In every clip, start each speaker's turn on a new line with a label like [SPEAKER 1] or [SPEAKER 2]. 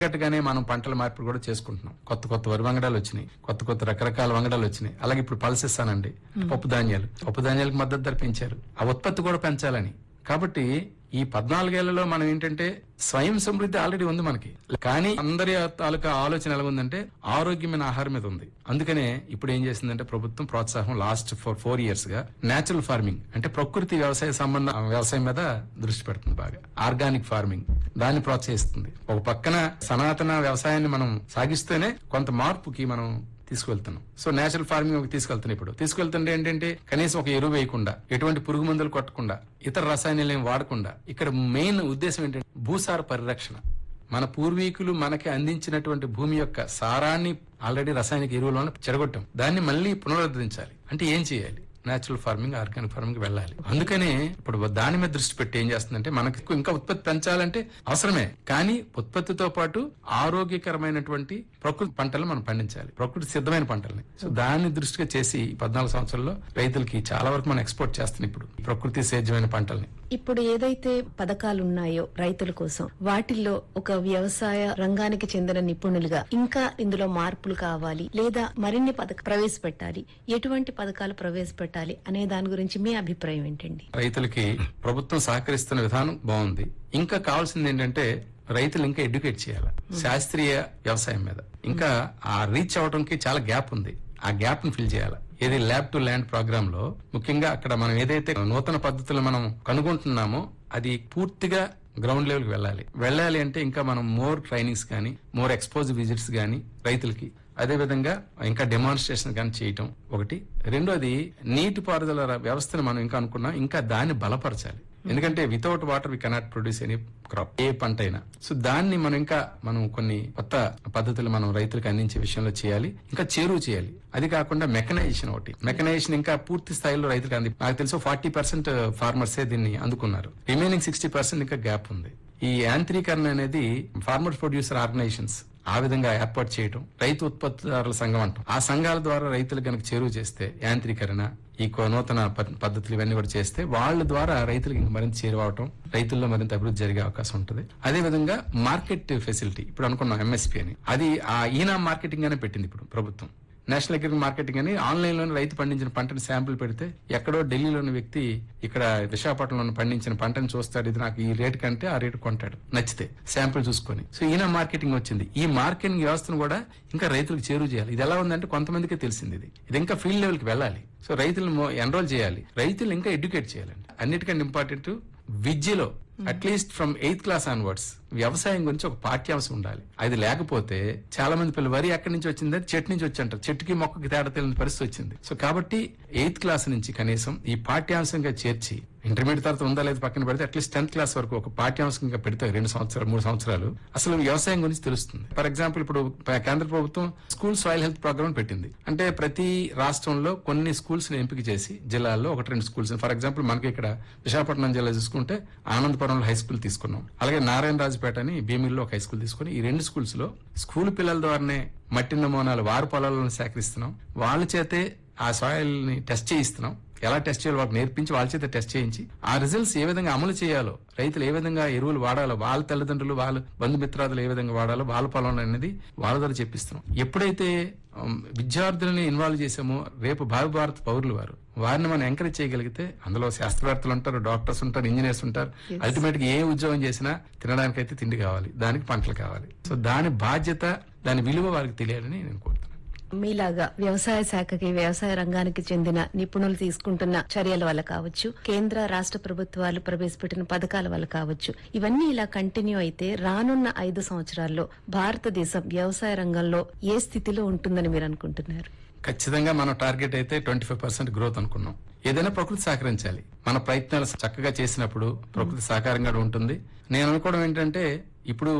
[SPEAKER 1] గట్టుగానే మనం పంటల మార్పిడి కూడా చేసుకుంటున్నాం. కొత్త కొత్త వరి వంగడాలు వచ్చినాయి, కొత్త కొత్త రకరకాల వంగడాలు వచ్చినాయి. అలాగే ఇప్పుడు పల్సెస్ అనండి, పప్పు ధాన్యాలకు మద్దతు ధర పెంచారు. ఆ ఉత్పత్తి కూడా పెంచాలని. కాబట్టి ఈ 14 ఏళ్లలో మనం ఏంటంటే స్వయం సమృద్ధి ఆల్రెడీ ఉంది మనకి. కానీ అందరి తాలూకా ఆలోచన ఎలా ఉందంటే ఆరోగ్యమైన ఆహారం మీద ఉంది. అందుకనే ఇప్పుడు ఏం చేసిందంటే ప్రభుత్వం ప్రోత్సాహం లాస్ట్ 4 years గా నేచురల్ ఫార్మింగ్ అంటే ప్రకృతి వ్యవసాయం మీద దృష్టి పెడుతుంది. బాగా ఆర్గానిక్ ఫార్మింగ్ దాన్ని ప్రోత్సహిస్తుంది. ఒక పక్కన సనాతన వ్యవసాయాన్ని మనం సాగిస్తేనే కొంత మార్పుకి మనం తీసుకువెళ్తున్నాం. సో నేచురల్ ఫార్మింగ్ తీసుకెళ్తున్నాం. ఇప్పుడు తీసుకెళ్తుంటే ఏంటంటే కనీసం ఒక ఎరువు వేయకుండా, ఎటువంటి పురుగు మందులు కొట్టకుండా, ఇతర రసాయనాలు ఏం వాడకుండా. ఇక్కడ మెయిన్ ఉద్దేశం ఏంటంటే భూసార పరిరక్షణ. మన పూర్వీకులు మనకి అందించినటువంటి భూమి యొక్క సారాన్ని ఆల్రెడీ రసాయనిక ఎరువులను చెడగొట్టాం. దాన్ని మళ్ళీ పునరుద్ధరించాలి. అంటే ఏం చేయాలి? నేచురల్ ఫార్మింగ్, ఆర్గానిక్ ఫార్మింగ్ వెళ్ళాలి. అందుకనే ఇప్పుడు దాని మీద దృష్టి పెట్టి ఏం చేస్తుందంటే మనకి ఇంకా ఉత్పత్తి పెంచాలంటే అవసరమే, కానీ ఉత్పత్తితో పాటు ఆరోగ్యకరమైనటువంటి ప్రకృతి పంటలు మనం పండించాలి, ప్రకృతి సిద్ధమైన పంటల్ని. సో దాన్ని దృష్టిగా చేసి 14 సంవత్సరాల్లో రైతులకి చాలా వరకు మనం ఎక్స్పోర్ట్ చేస్తున్నాం ఇప్పుడు ప్రకృతి సేద్యమైన పంటల్ని.
[SPEAKER 2] ఇప్పుడు ఏదైతే పథకాలు ఉన్నాయో రైతుల కోసం, వాటిల్లో ఒక వ్యవసాయ రంగానికి చెందిన నిపుణులుగా ఇంకా ఇందులో మార్పులు కావాలి లేదా మరిన్ని ప్రవేశపెట్టాలి, ఎటువంటి పథకాలు ప్రవేశపెట్టాలి అనే దాని గురించి మీ అభిప్రాయం ఏంటండి?
[SPEAKER 1] రైతులకి ప్రభుత్వం సహకరిస్తున్న విధానం బాగుంది. ఇంకా కావాల్సింది ఏంటంటే రైతులు ఇంకా ఎడ్యుకేట్ చేయాలి శాస్త్రీయ వ్యవసాయం మీద. ఇంకా ఆ రీచ్ అవడానికి చాలా గ్యాప్ ఉంది. ఆ గ్యాప్ ని ఫిల్ చేయాలి. ఏది ల్యాబ్ టు ల్యాండ్ ప్రోగ్రామ్ లో ముఖ్యంగా అక్కడ మనం ఏదైతే నూతన పద్ధతులు మనం కనుగొంటున్నామో అది పూర్తిగా గ్రౌండ్ లెవెల్ కి వెళ్ళాలి అంటే ఇంకా మనం మోర్ ట్రైనింగ్స్ కానీ, మోర్ ఎక్స్పోజ్ విజిట్స్ కానీ రైతులకి, అదే విధంగా ఇంకా డెమాన్స్ట్రేషన్ కానీ చేయటం ఒకటి. రెండోది నీటిపారుదల వ్యవస్థను మనం ఇంకా అనుకున్నాం, ఇంకా దాన్ని బలపరచాలి. ఎందుకంటే without water we cannot produce any crop, ఏ పంట అయినా. సో దాన్ని మనం కొన్ని కొత్త పద్ధతులు మనం రైతులకు అందించే విషయంలో చేయాలి. ఇంకా చేరువ చేయాలి. అది కాకుండా మెకనైజేషన్ ఇంకా పూర్తి స్థాయిలో రైతులకు నాకు తెలుసు 40% ఫార్మర్సే దీన్ని అందుకున్నారు. రిమైనింగ్ 60% ఇంకా గ్యాప్ ఉంది. ఈ యాంత్రీకరణ అనేది ఫార్మర్ ప్రొడ్యూసర్ ఆర్గనైజేషన్స్ ఆ విధంగా ఏర్పాటు చేయడం, రైతు ఉత్పత్తిదారుల సంఘం అంటాం. ఆ సంఘాల ద్వారా రైతులకు కనుక చేరువ చేస్తే యాంత్రీకరణ, ఈ నూతన పద్ధతులు ఇవన్నీ కూడా చేస్తే వాళ్ళ ద్వారా రైతులకు మరింత చేరువవటం, రైతుల్లో మరింత అభివృద్ధి జరిగే అవకాశం ఉంటుంది. అదే విధంగా మార్కెట్ ఫెసిలిటీ ఇప్పుడు అనుకున్నాం ఎంఎస్పీ అని, అది ఆ ఈనా మార్కెటింగ్ అనే పెట్టింది ఇప్పుడు ప్రభుత్వం. నేషనల్ అగ్రికల్చర్ మార్కెటింగ్ అని ఆన్లైన్ లోనే రైతు పండించిన పంటని శాంపుల్ పెడితే ఎక్కడో ఢిల్లీలోని వ్యక్తి ఇక్కడ విశాఖపట్నంలో పండించిన పంటను చూస్తాడు, ఇది నాకు ఈ రేటు కంటే ఆ రేటు కొంటాడు నచ్చితే శాంపుల్ చూసుకొని. సో ఈయన మార్కెటింగ్ వచ్చింది. ఈ మార్కెటింగ్ వ్యవస్థను కూడా ఇంకా రైతులకు చేరువ చేయాలి. ఇది ఎలా ఉందంటే కొంతమందికే తెలిసింది. ఇది ఇంకా ఫీల్డ్ లెవెల్ కి వెళ్ళాలి. సో రైతులను ఎన్రోల్ చేయాలి, రైతులు ఇంకా ఎడ్యుకేట్ చేయాలండి. అన్నిటికంటే ఇంపార్టెంట్ విద్యలో at least from 8th class onwards వ్యవసాయం గురించి ఒక పాఠ్యాంశం ఉండాలి. అది లేకపోతే చాలా మంది పిల్లలు వరి ఎక్కడి నుంచి వచ్చిందని చెట్టు నుంచి వచ్చి అంటారు, చెట్టుకి మొక్కకి తేడా తెలియని పరిస్థితి వచ్చింది. సో కాబట్టి 8th క్లాస్ నుంచి కనీసం ఈ పాఠ్యాంశంగా చేర్చి, ఇంటర్మీడియట్ తర్వాత ఉందా లేదు పక్కన పెడితే అట్లీస్ట్ 10th క్లాస్ వరకు ఒక పాఠ్యాంశంగా పెడితే 2 సంవత్సరాలు 3 సంవత్సరాలు అసలు వ్యవసాయం గురించి తెలుస్తుంది. ఫర్ ఎగ్జాంపుల్ ఇప్పుడు కేంద్ర ప్రభుత్వం స్కూల్ సాయిల్ హెల్త్ ప్రోగ్రామ్ పెట్టింది. అంటే ప్రతి రాష్ట్రంలో కొన్ని స్కూల్స్ ని ఎంపిక చేసి జిల్లాల్లో 1-2 స్కూల్స్, ఫర్ ఎగ్జాంపుల్ మనకి ఇక్కడ విశాఖపట్నం జిల్లా చూసుకుంటే ఆనందపురంలో హై స్కూల్ తీసుకున్నాం. అలాగే నారాయణరాజుపేట అని భీమిల్లో ఒక హై స్కూల్ తీసుకుని ఈ 2 స్కూల్స్ లో స్కూల్ పిల్లల ద్వారానే మట్టి నమూనాలు వారి పొలాలను సేకరిస్తున్నాం. వాళ్ళ చేతే ఆ సాయిల్ ని టెస్ట్ చేయిస్తున్నాం. ఎలా టెస్ట్ చేయాలో వాళ్ళకి నేర్పించి వాళ్ళ చేత టెస్ట్ చేయించి ఆ రిజల్ట్స్ ఏ విధంగా అమలు చేయాలో, రైతులు ఏ విధంగా ఎరువులు వాడాలో, వాళ్ళ తల్లిదండ్రులు వాళ్ళ బంధుమిత్రాదులు ఏ విధంగా వాడాలో వాళ్ళ పొలంలో అనేది వాళ్ళ ద్వారా చెప్పిస్తున్నాం. ఎప్పుడైతే విద్యార్థులని ఇన్వాల్వ్ చేసామో రేపు భారత పౌరులు వారిని మనం ఎంకరేజ్ చేయగలిగితే, అందులో శాస్త్రవేత్తలు ఉంటారు, డాక్టర్స్ ఉంటారు, ఇంజనీర్స్ ఉంటారు. అల్టిమేట్ గా ఏ ఉద్యోగం చేసినా తినడానికైతే తిండి కావాలి, దానికి పంటలు కావాలి. సో దాని బాధ్యత, దాని విలువ వారికి తెలియాలని నేను కోరుతున్నాను.
[SPEAKER 2] మీలాగా వ్యవసాయ శాఖకి, వ్యవసాయ రంగానికి చెందిన నిపుణులు తీసుకుంటున్న చర్యల వల్ల కావచ్చు, కేంద్ర రాష్ట్ర ప్రభుత్వాలు ప్రవేశపెట్టిన పథకాల వల్ల కావచ్చు, ఇవన్నీ ఇలా కంటిన్యూ అయితే రానున్న 5 సంవత్సరాల్లో భారతదేశం వ్యవసాయ రంగంలో ఏ స్థితిలో ఉంటుందని మీరు అనుకుంటున్నారు?
[SPEAKER 1] ఖచ్చితంగా మనం టార్గెట్ అయితే 25% గ్రోత్ అనుకున్నాం. ఏదైనా ప్రకృతి సహకరించాలి. మన ప్రయత్నాలు చక్కగా చేసినప్పుడు ప్రకృతి సహకారంగా ఉంటుంది. నేను అనుకోవడం ఏంటంటే ఇప్పుడు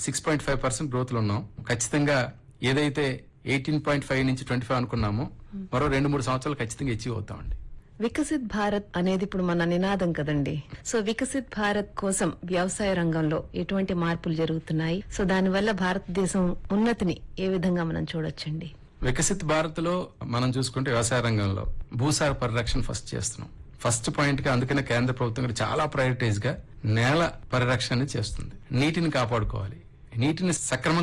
[SPEAKER 1] 6.5% గ్రోత్ లో ఉన్నాం. ఖచ్చితంగా ఏదైతే 18.5 నుంచి 25 అనుకున్నామో మరో 2-3 సంవత్సరాలు ఖచ్చితంగా అచీవ్ అవుతామండి.
[SPEAKER 2] వికసిత్ భారత్ అనేది ఇప్పుడు మన నినాదం కదండి. సో వికసిత్ భారత్ కోసం వ్యవసాయ రంగంలో ఎటువంటి మార్పులు జరుగుతున్నాయి? సో దానివల్ల భారతదేశం ఉన్నతిని ఏ విధంగా మనం చూడొచ్చండి?
[SPEAKER 1] వికసిత్ భారత్ లో మనం చూసుకుంటే వ్యవసాయ రంగంలో భూసార పరిరక్షణ ఫస్ట్ చేస్తున్నాం. ఫస్ట్ పాయింట్ గా అందుకనే కేంద్ర ప్రభుత్వం చాలా ప్రయారిటైజ్ గా నేల పరిరక్షణ చేస్తుంది. నీటిని కాపాడుకోవాలి. నీటిని సక్రమంగా